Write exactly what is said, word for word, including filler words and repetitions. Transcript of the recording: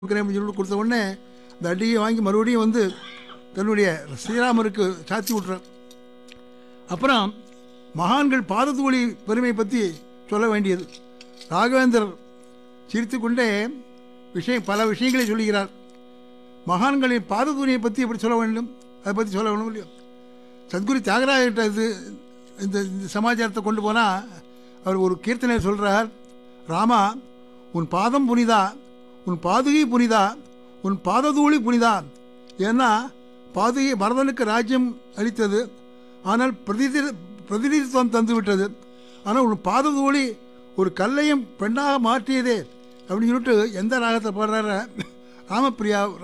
கொடுக்குறேன் அப்படின்னு சொல்லிட்டு கொடுத்த உடனே இந்த அடியை வாங்கி மறுபடியும் வந்து தன்னுடைய ஸ்ரீராமருக்கு சாத்தி விட்டுறார். அப்புறம் மகான்கள் பாததூளி பெருமை பற்றி சொல்ல வேண்டியது. ராகவேந்தர் சிரித்து கொண்டே விஷயம் பல விஷயங்களை சொல்லுகிறார். மகான்களின் பாததூளியை பற்றி எப்படி சொல்ல வேண்டும், அதை பற்றி சொல்ல வேணும் இல்லையோ. சத்குரு தியாகராஜர்கிட்ட இது இந்த இந்த சமாச்சாரத்தை கொண்டு போனால் அவர் ஒரு கீர்த்தனை சொல்கிறார். ராமா, உன் பாதம் புனிதா, உன் பாதுகை புனிதா, உன் பாததூளி புனிதா. ஏன்னா பாதுகை பரதனுக்கு ராஜ்யம் அளித்தது, ஆனால் பிரதிநிதி பிரதிநிதித்துவம் தந்துவிட்டது. ஆனால் உன் பாததூளி ஒரு கல்லையும் பெண்ணாக மாற்றியதே அப்படின்னு சொல்லிட்டு எந்த ராகத்தை பாடுறார ராமப்பிரியா